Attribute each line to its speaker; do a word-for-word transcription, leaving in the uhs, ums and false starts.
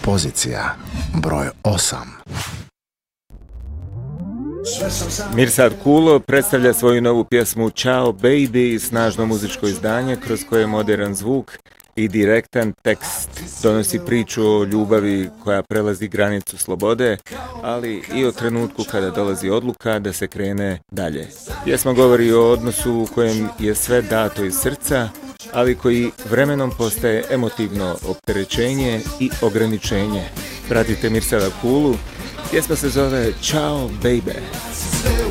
Speaker 1: Pozicija broj osam.
Speaker 2: Mirsad Kulo predstavlja svoju novu pjesmu Ciao Baby, snažno muzičko izdanje kroz koje moderan zvuk i direktan tekst donosi priču o ljubavi koja prelazi granicu slobode, ali i o trenutku kada dolazi odluka da se krene dalje. Pjesma govori o odnosu u kojem je sve dato iz srca, ali koji vremenom postaje emotivno opterećenje i ograničenje. Pratite Mirsada Kulu, pjesma se zove Ciao Baby.